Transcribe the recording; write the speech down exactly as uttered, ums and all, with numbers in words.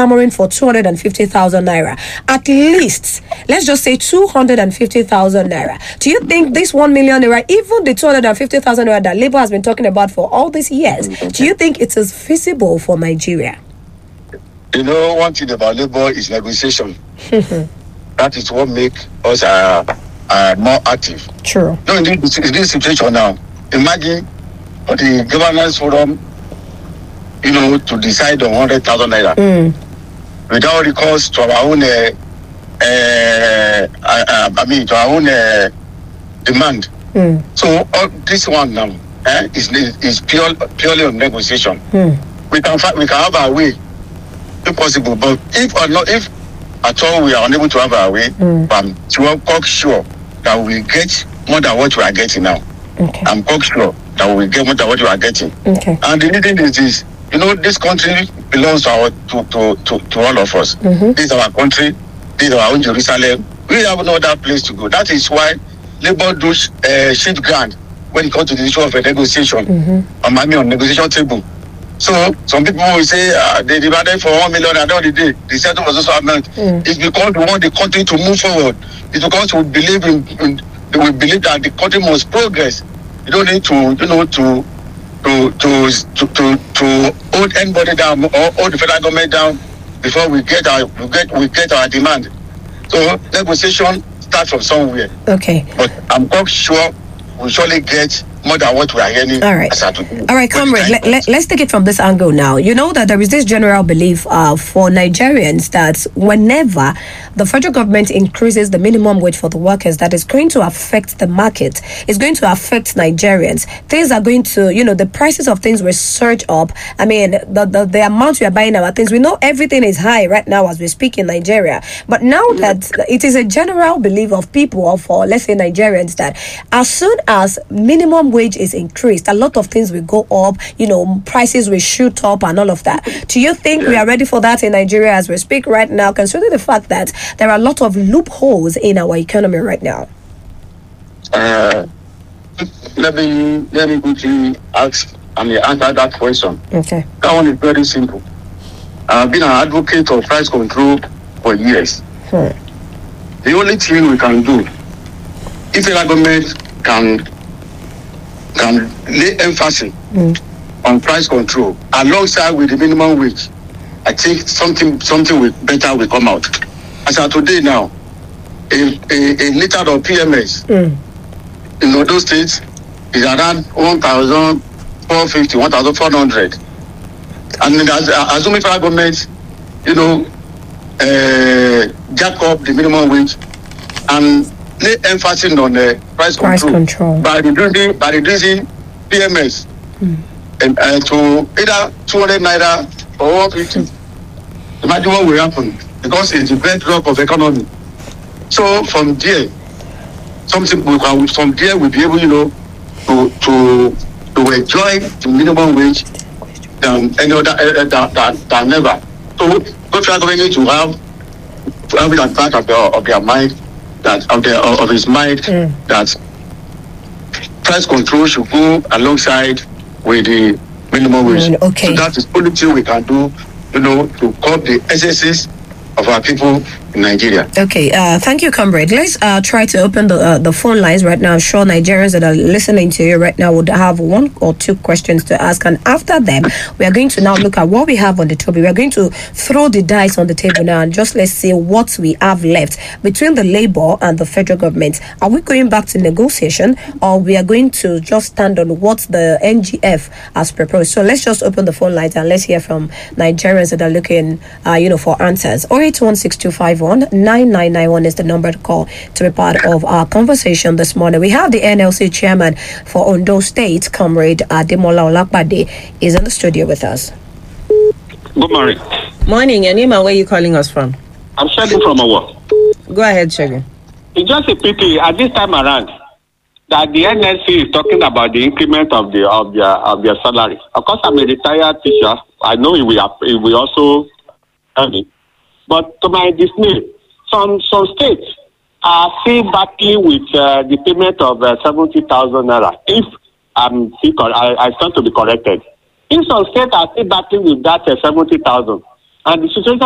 clamoring for two hundred fifty thousand naira. At least, let's just say two hundred fifty thousand naira. Do you think this one million naira, even the two hundred fifty thousand naira that Labour has been talking about for all these years, do you think it is feasible for Nigeria? You know, one thing about Labour is negotiation. That is what makes us uh, uh, more active. True. No, in this, in this situation now, imagine for the governance forum, you know, to decide on one hundred thousand naira Mm. without recourse to our own, uh, uh, uh, I mean, to our own uh, demand. Mm. So all this one now eh, is is pure, purely on negotiation. Mm. We can fi- we can have our way, if possible. But if or not, if at all we are unable to have our way, Mm. I'm sure, quite sure that we get more than what we are getting now. Okay. I'm quite sure that we will get more than what we are getting. Okay. And the reason is this, you know, this country belongs to our to to, to, to all of us. Mm-hmm. This is our country. This is our own Jerusalem. We have no other place to go. That is why Labour do uh, shit ground when it comes to the issue of a negotiation. Mm-hmm. Um, I mean, on negotiation table. So some people will say uh, they divided for one million at the end of the day. The settlement was also amount. Mm. It's because we want the country to move forward. It's because we believe in, in we believe that the country must progress. You don't need to, you know, to to to to to, to hold anybody down or hold the federal government down before we get our we get we get our demand. So negotiation starts from somewhere. Okay. But I'm quite sure we'll surely get more than what we are hearing. All right. As at today. All right, comrade, let, let, let's take it from this angle now. You know that there is this general belief uh, for Nigerians that whenever the federal government increases the minimum wage for the workers, that is going to affect the market. It's going to affect Nigerians. Things are going to, you know, the prices of things will surge up. I mean, the, the, the amount we are buying our things, we know everything is high right now as we speak in Nigeria. But now that it is a general belief of people, or for, let's say, Nigerians, that as soon as minimum wage is increased, a lot of things will go up, you know, prices will shoot up and all of that. Do you think yeah. we are ready for that in Nigeria as we speak right now, considering the fact that there are a lot of loopholes in our economy right now? Uh, let me let me quickly ask and answer that question. Okay. That one is very simple. I've been an advocate of price control for years. Hmm. The only thing we can do, if the government can can lay emphasis mm. on price control alongside with the minimum wage, I think something something will better will come out. As of today now, a, a, a liter of P M S mm. in other states is around one thousand four hundred fifty, one thousand four hundred. And as, assuming federal government, you know, uh, jack up the minimum wage and lay emphasis on the uh, price, price control, control by reducing by reducing P M S mm. and uh, to either two hundred naira or one fifty. Mm. Imagine what will happen, because it's the bedrock of economy. So from there, something we can, from there we'll be able, you know, to to to enjoy the minimum wage than any other uh, than, than, than ever. So what we are going to have to have it at the back of their of their mind, that of their of his mind mm. that price control should go alongside with the minimum wage. Mm, okay. So that is the only thing we can do, you know, to curb the excesses of our people in Nigeria. Okay, uh, thank you, comrade. Let's uh, try to open the uh, the phone lines right now. I'm sure Nigerians that are listening to you right now would have one or two questions to ask, and after them, we are going to now look at what we have on the table. We are going to throw the dice on the table now, and just let's see what we have left between the Labour and the federal government. Are we going back to negotiation, or we are going to just stand on what the N G F has proposed? So let's just open the phone lines and let's hear from Nigerians that are looking, uh, you know, for answers. zero eight one six two five one nine nine nine one is the number to call to be part of our conversation this morning. We have the N L C chairman for Ondo State, Comrade Ademola Olakbade, is in the studio with us. Good morning. Morning, your name and where you calling us from? I'm Shegun from Owo. Go ahead, Shegun. It's just a pity at this time around that the N L C is talking about the increment of the of their of their salary. Of course, I'm a retired teacher. I know it will it will also earn it. But to my dismay, some some states are still battling with uh, the payment of uh, seventy thousand naira. If I'm I, I stand to be corrected, if some states are still battling with that uh, seventy thousand, and the situation